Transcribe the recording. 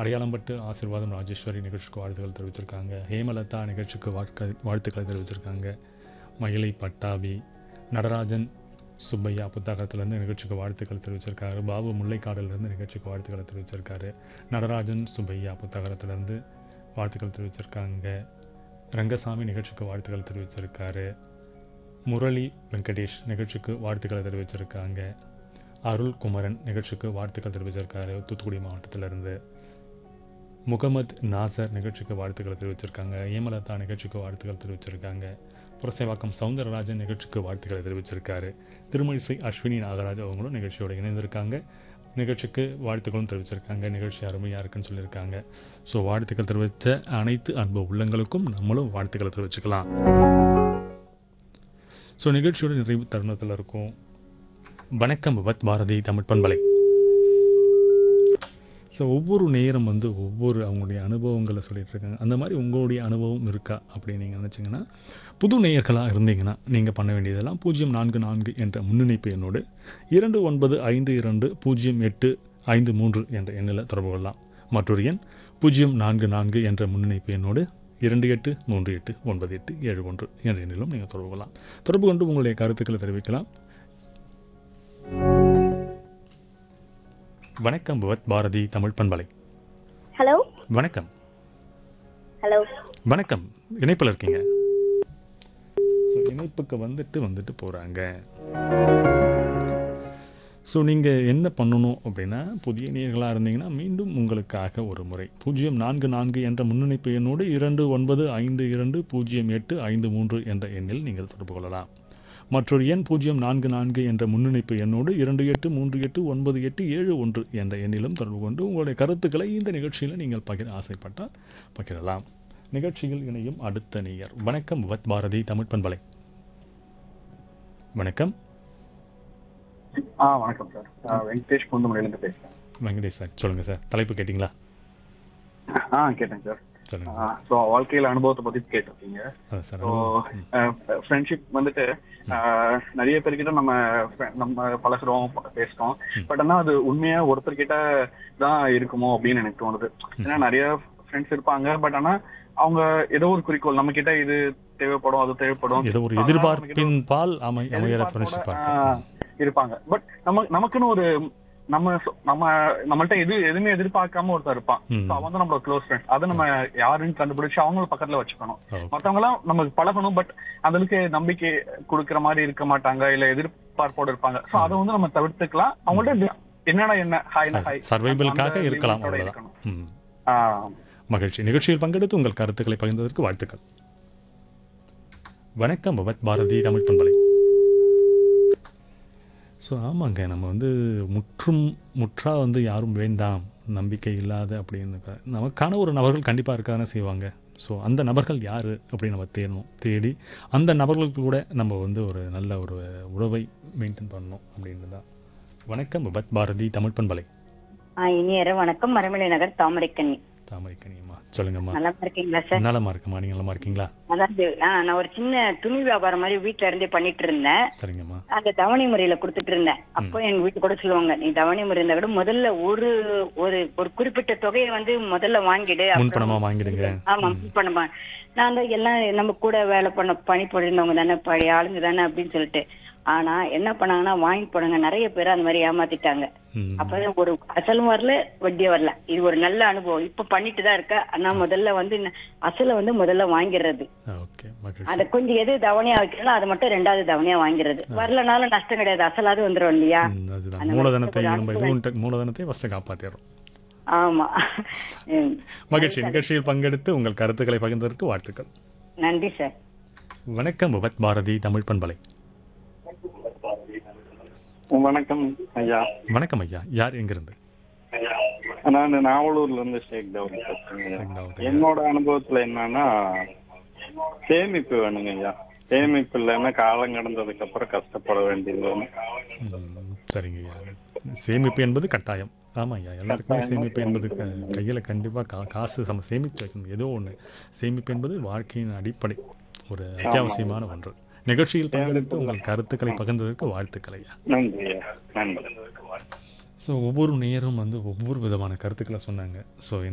அடையாளம் பட்டு ஆசீர்வாதம் ராஜேஸ்வரி நிகழ்ச்சிக்கு வாழ்த்துக்கள் தெரிவிச்சிருக்காங்க. ஹேமலதா நிகழ்ச்சிக்கு வாழ்த்துக்களை தெரிவிச்சிருக்காங்க. மயிலை பட்டாபி, நடராஜன் சுப்பையா புத்தகத்திலேருந்து நிகழ்ச்சிக்கு வாழ்த்துக்கள் தெரிவிச்சிருக்காரு. பாபு முல்லைக்காடுலேருந்து நிகழ்ச்சிக்கு வாழ்த்துக்களை தெரிவிச்சிருக்காரு. நடராஜன் சுப்பையா புத்தகத்திலேருந்து வாழ்த்துக்கள் தெரிவிச்சிருக்காங்க. ரங்கசாமி நிகழ்ச்சிக்கு வாழ்த்துக்கள் தெரிவிச்சிருக்காரு. முரளி வெங்கடேஷ் நிகழ்ச்சிக்கு வாழ்த்துக்களை தெரிவிச்சிருக்காங்க. அருள் குமரன் நிகழ்ச்சிக்கு வாழ்த்துக்கள் தெரிவிச்சிருக்காரு தூத்துக்குடி மாவட்டத்திலிருந்து. முகமது நாசர் நிகழ்ச்சிக்கு வாழ்த்துக்களை தெரிவிச்சிருக்காங்க. ஏமலதா நிகழ்ச்சிக்கு வாழ்த்துக்கள் தெரிவிச்சிருக்காங்க. புரசைவாக்கம் சவுந்தரராஜன் நிகழ்ச்சிக்கு வாழ்த்துக்களை தெரிவிச்சிருக்காரு. திருமழிசை அஸ்வினி நாகராஜ் அவங்களும் நிகழ்ச்சியோடு இணைந்திருக்காங்க. நிகழ்ச்சிக்கு வாழ்த்துக்களும் தெரிவிச்சிருக்காங்க. நிகழ்ச்சி அருமையாக இருக்குன்னு சொல்லியிருக்காங்க. ஸோ வாழ்த்துக்கள் தெரிவித்த அனைத்து அன்பு உள்ளங்களுக்கும் நம்மளும் வாழ்த்துக்களை தெரிவிச்சுக்கலாம். ஸோ நிகழ்ச்சியோட நிறைவு தருணத்தில் இருக்கும். வணக்கம் விவத் பாரதி தமிழ் பண்பலை. ஸோ ஒவ்வொரு நேரம் ஒவ்வொரு அவங்களுடைய அனுபவங்களை சொல்லிகிட்டு இருக்காங்க. அந்த மாதிரி உங்களுடைய அனுபவம் இருக்கா அப்படின்னு நீங்கள் நினச்சிங்கன்னா, புது நேயர்களாக இருந்தீங்கன்னா நீங்கள் பண்ண வேண்டியதெல்லாம் 044 என்ற முன்னிணைப்பு எண்ணோடு 29520853 என்ற எண்ணில் தொடர்பு கொள்ளலாம். மற்றொரு எண் 044 என்ற முன்னிணைப்பு எண்ணோடு 28389871 என்ற எண்ணிலும் நீங்கள் தொடர்பு கொள்ளலாம். தொடர்பு கொண்டு உங்களுடைய கருத்துக்களை தெரிவிக்கலாம். வணக்கம் விவத் பாரதி தமிழ் பண்பலை. ஹலோ. வணக்கம். ஹலோ. வணக்கம். இணைப்பில் இருக்கீங்க. ஸோ இணைப்புக்கு வந்துட்டு போகிறாங்க. ஸோ நீங்கள் என்ன பண்ணணும் அப்படின்னா, புதிய நேயர்களாக இருந்தீங்கன்னா மீண்டும் உங்களுக்காக ஒரு முறை 044 என்ற முன்னிணைப்பு எண்ணோடு 29520853 என்ற எண்ணில் நீங்கள் தொடர்பு கொள்ளலாம். மற்றொரு எண் 044 என்ற முன்னிணைப்பு எண்ணோடு 28389871 என்ற எண்ணிலும் தொடர்பு கொண்டு உங்களுடைய கருத்துக்களை இந்த நிகழ்ச்சியில் நீங்கள் பகிர ஆசைப்பட்டால் பகிரலாம். நிகழ்ச்சியில் இணையும் அடுத்த நேயர். வணக்கம் விவத் பாரதி தமிழ் பண்பலை. வணக்கம். வணக்கம் சார். வெங்கடேஷ் குந்தமலையிலிருந்து பேசுகிறேன். வெங்கடேஷ் சார், சொல்லுங்கள் சார். தலைப்பு கேட்டிங்களா? கேட்டேன் சார். சொல்லுங்கள். ஸோ வாழ்க்கையில் அனுபவத்தை பற்றி கேட்டிருக்கீங்க. ஸோ ஃப்ரெண்ட்ஷிப் நிறைய பேர்கிட்ட நம்ம பழகுறோம், பேசுறோம். பட் ஆனால் அது உண்மையா ஒருத்தர்கிட்ட தான் இருக்குமோ அப்படின்னு எனக்கு தோணுது. ஏன்னா நிறைய ஃப்ரெண்ட்ஸ் இருப்பாங்க. பட் ஆனால் அவங்க ஏதோ ஒரு குறிக்கோள், நம்ம கிட்ட இது தேவைப்படும், அது தேவைப்படும், ஏதோ ஒரு எதிர்பார்ப்பின் பால் இருப்பாங்க. பட் நமக்குன்னு ஒரு நம்மள்ட்ட எதுவுமே எதிர்பார்க்காம ஒருத்தர் இருப்பான். அவன் தான் நம்மளோட க்ளோஸ் ஃப்ரெண்ட். அதை நம்ம யாருன்னு கண்டுபிடிச்சு அவங்கள பக்கத்துல வச்சுக்கணும். மத்தவங்க எல்லாம் நமக்கு பழகணும். பட் அதுக்கு நம்பிக்கை கொடுக்கற மாதிரி இருக்க மாட்டாங்க, இல்ல எதிர்பார்ப்போடு இருப்பாங்க. சோ அதை நம்ம தவிர்த்துக்கலாம். அவங்கள்ட்ட என்ன ஹாய் சர்வைவலுக்காக இருக்கலாம். மகிழ்ச்சி. நிகழ்ச்சியில் பங்கெடுத்து உங்கள் கருத்துக்களை பகிர்ந்ததற்கு வாழ்த்துக்கள். வணக்கம் விவத் பாரதி தமிழ் பண்பலை. ஸோ ஆமாங்க, நம்ம முற்றா யாரும் வேண்டாம், நம்பிக்கை இல்லாத அப்படின்னு நமக்கான ஒரு நபர்கள் கண்டிப்பாக இருக்காதானே செய்வாங்க. ஸோ அந்த நபர்கள் யார் அப்படின்னு நம்ம தேடி அந்த நபர்களுக்கு கூட நம்ம ஒரு நல்ல ஒரு உறவை மெயின்டைன் பண்ணணும் அப்படின்னு தான். வணக்கம் விபத் பாரதி தமிழ் பண்பலை. இனியர வணக்கம். மரமலை நகர் தாமரைக்கனி. தாமரைக்கனியம்மா, சொல்லுங்கம்மா. நல்லா இருக்கீங்களா சார்? நலமா இருக்கம்மா, நீங்க நலமா இருக்கீங்களா? அதாவது நான் ஒரு சின்ன துணி வியாபாரம் மாதிரி வீட்டுல இருந்தே பண்ணிட்டு இருந்தேன். சரிங்கம்மா. அந்த தவணை முறையில கொடுத்துட்டு இருந்தேன். அப்போ எங்க வீட்டு கூட சொல்லுவாங்க, நீ தவணை முறை இருந்தா கூட முதல்ல ஒரு குறிப்பிட்ட தொகையை முதல்ல வாங்கிடு, முன்பணமா வாங்கிடுங்க. ஆமா, முன்பணமா. நான் எல்லாம் நம்ம கூட வேலை பணிபுரிந்தவங்க தானே, பழைய ஆளுங்க தானே அப்படின்னு சொல்லிட்டு. ஆனா என்ன பண்ணாங்கன்னா, வாங்கி போனாங்க. நிறைய பேர் அந்த மாதிரி ஏமாத்திட்டாங்க. அப்பதான் ஒரு அசலும் வரல, வட்டியும் வரல. இது ஒரு நல்ல அனுபவம். இப்ப பண்ணிட்டு தான் இருக்க. ஆனா முதல்ல அசல முதல்ல வாங்கிடுறது. அத கொஞ்சம் எது தவணையா வைக்கிறோம் அதை மட்டும் ரெண்டாவது தவணையா வாங்கிடுறது. வரலனாலும் நஷ்டம் கிடையாது, அசலாவது வந்துடும் இல்லையா? மூலதனத்தை காப்பாத்திடுறோம். ஆமா. மகிழ்ச்சி. நிகழ்ச்சியில் பங்கெடுத்து உங்கள் கருத்துக்களை பகிர்ந்ததற்கு வாழ்த்துக்கள். நன்றி சார். வணக்கம் விபத் பாரதி தமிழ் பண்பலை. வணக்கம் ஐயா. வணக்கம் ஐயா. யார் எங்கிருந்து? நான் நாவலூர்ல இருந்து ஷேக் தவுல். என்னோட அனுபவத்துல என்னன்னா, சேமிப்பு வேணுங்க ஐயா. சேமிப்பு இல்லைன்னா காலம் கடந்ததுக்கு அப்புறம் கஷ்டப்பட வேண்டியது. சரிங்க ஐயா. சேமிப்பு என்பது கட்டாயம். ஆமாம் ஐயா, எல்லாருக்குமே சேமிப்பு என்பது கையில் கண்டிப்பாக காசு சேமித்து வைக்கணும். ஏதோ ஒன்று சேமிப்பு என்பது வாழ்க்கையின் அடிப்படை, ஒரு அத்தியாவசியமான ஒன்று. நிகழ்ச்சியில் பங்கெடுத்து உங்கள் கருத்துக்களை பகிர்ந்ததற்கு வாழ்த்துக்கள் ஐயா. ஸோ ஒவ்வொரு நேரம் ஒவ்வொரு விதமான கருத்துக்களை சொன்னாங்க. ஸோ